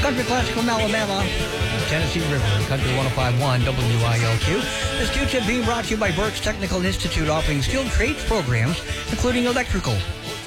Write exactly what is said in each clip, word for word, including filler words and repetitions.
Country Classic from Alabama, Tennessee River, Country one oh five point one W I L Q. This Q-tip being brought to you by Burke's Technical Institute, offering skilled trades programs, including electrical,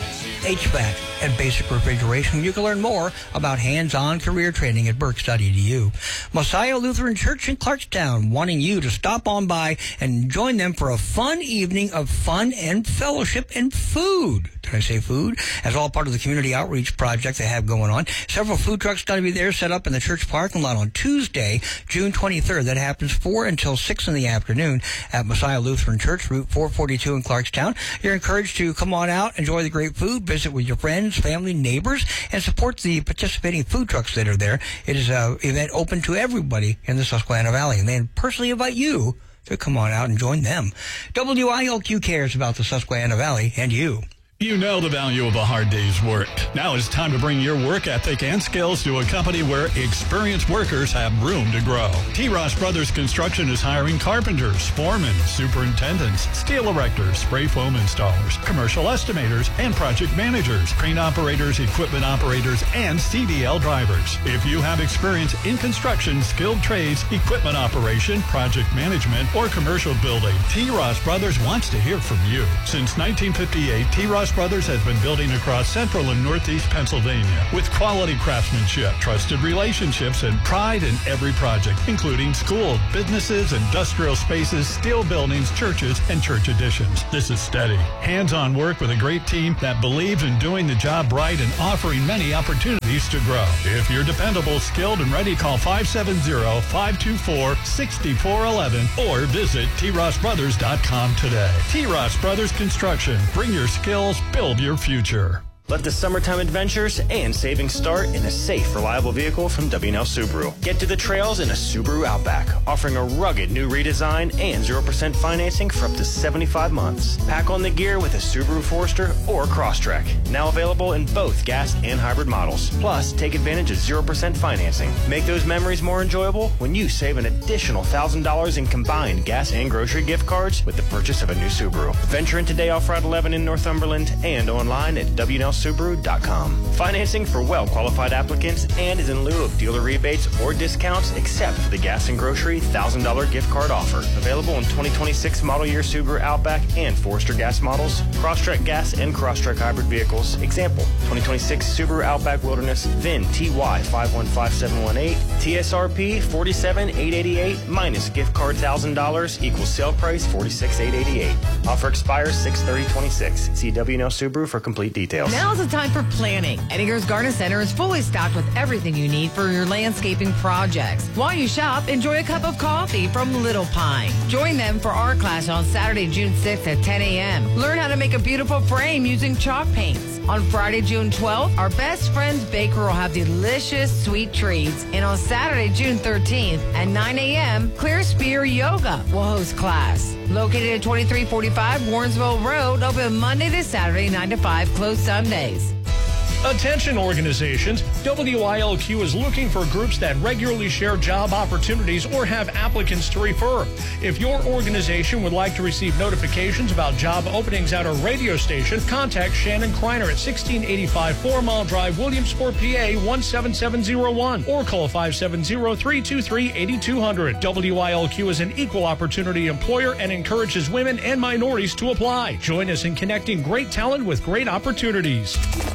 H V A C, and basic refrigeration. You can learn more about hands-on career training at Burks dot E D U. Messiah Lutheran Church in Clarkstown, wanting you to stop on by and join them for a fun evening of fun and fellowship and food. Did I say food? As all part of the community outreach project they have going on. Several food trucks going to be there, set up in the church parking lot on Tuesday, June twenty-third. That happens four until six in the afternoon at Messiah Lutheran Church, Route four forty-two in Clarkstown. You're encouraged to come on out, enjoy the great food, visit with your friends, family, neighbors, and support the participating food trucks that are there. It is an event open to everybody in the Susquehanna Valley, and they personally invite you to come on out and join them. W I L Q cares about the Susquehanna Valley and you. You know the value of a hard day's work. Now it's time to bring your work ethic and skills to a company where experienced workers have room to grow. T. Ross Brothers Construction is hiring carpenters, foremen, superintendents, steel erectors, spray foam installers, commercial estimators, and project managers, crane operators, equipment operators, and C D L drivers. If you have experience in construction, skilled trades, equipment operation, project management, or commercial building, T. Ross Brothers wants to hear from you. Since nineteen fifty-eight, T. Ross Brothers has been building across central and northeast Pennsylvania with quality craftsmanship, trusted relationships, and pride in every project, including schools, businesses, industrial spaces, steel buildings, churches, and church additions. This is steady, hands-on work with a great team that believes in doing the job right and offering many opportunities to grow. If you're dependable, skilled, and ready, call five seven zero, five two four, six four one one or visit T Ross Brothers dot com today. T. Ross Brothers Construction. Bring your skills, build your future. Let the summertime adventures and savings start in a safe, reliable vehicle from W and L Subaru. Get to the trails in a Subaru Outback, offering a rugged new redesign and zero percent financing for up to seventy-five months. Pack on the gear with a Subaru Forester or Crosstrek, now available in both gas and hybrid models. Plus, take advantage of zero percent financing. Make those memories more enjoyable when you save an additional one thousand dollars in combined gas and grocery gift cards with the purchase of a new Subaru. Venture in today off Route eleven in Northumberland and online at W and L Subaru dot com. Financing for well-qualified applicants and is in lieu of dealer rebates or discounts except for the gas and grocery one thousand dollars gift card offer. Available in twenty twenty-six model year Subaru Outback and Forester gas models, Crosstrek gas and Crosstrek hybrid vehicles. Example, twenty twenty-six Subaru Outback Wilderness, V I N T Y five one five seven one eight, T S R P forty-seven thousand eight hundred eighty-eight minus gift card one thousand dollars equals sale price forty-six thousand eight hundred eighty-eight. Offer expires six thirty twenty-six. See W and L Subaru for complete details. Now's the time for planning. Edinger's Garden Center is fully stocked with everything you need for your landscaping projects. While you shop, enjoy a cup of coffee from Little Pine. Join them for art class on Saturday, June sixth at ten a.m. Learn how to make a beautiful frame using chalk paints. On Friday, June twelfth, our Best Friends Baker will have delicious sweet treats. And on Saturday, June thirteenth at nine a.m., Clear Spear Yoga will host class. Located at twenty-three forty-five Warrensville Road, open Monday to Saturday, nine to five, closed Sundays. Attention organizations, W I L Q is looking for groups that regularly share job opportunities or have applicants to refer. If your organization would like to receive notifications about job openings at our radio station, contact Shannon Kreiner at sixteen eighty-five Four Mile Drive, Williamsport, P A one seven seven zero one or call five seven zero, three two three, eight two zero zero. W I L Q is an equal opportunity employer and encourages women and minorities to apply. Join us in connecting great talent with great opportunities.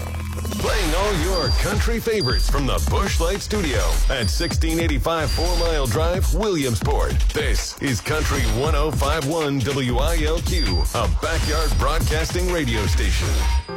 Playing all your country favorites from the Busch Light Studio at sixteen eighty-five Four Mile Drive, Williamsport. This is Country one oh five point one W I L Q, a backyard broadcasting radio station.